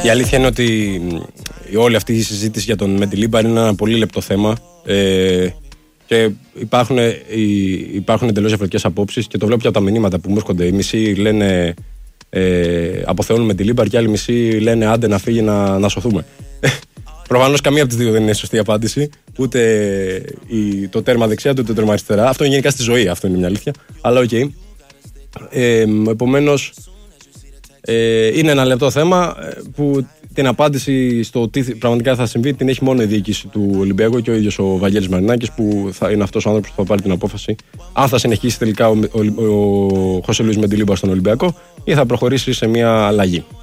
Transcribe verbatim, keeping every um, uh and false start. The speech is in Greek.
Η αλήθεια είναι ότι όλη αυτή η συζήτηση για τον Μεντιλίμπαρ είναι ένα πολύ λεπτό θέμα ε, και υπάρχουν, υπάρχουν εντελώς διαφορετικές απόψεις και το βλέπω και από τα μηνύματα που μου έρχονται. Οι μισοί λένε ε, αποθεώνουν Μεντιλίμπαρ και άλλοι μισοί λένε άντε να φύγει να, να σωθούμε. Προφανώς καμία από τις δύο δεν είναι σωστή απάντηση. Ούτε η, το τέρμα δεξιά, ούτε το τέρμα αριστερά. Αυτό είναι γενικά στη ζωή, αυτό είναι μια αλήθεια. Αλλά οκ. Okay. Ε, επομένως, ε, είναι ένα λεπτό θέμα που την απάντηση στο τι πραγματικά θα συμβεί την έχει μόνο η διοίκηση του Ολυμπιακού και ο ίδιος ο Βαγγέλης Μαρινάκης, που θα είναι αυτός ο άνθρωπος που θα πάρει την απόφαση αν θα συνεχίσει τελικά ο, ο, ο Χωσέ Λουίς Μεντιλίμπαρ στον Ολυμπιακό ή θα προχωρήσει σε μια αλλαγή.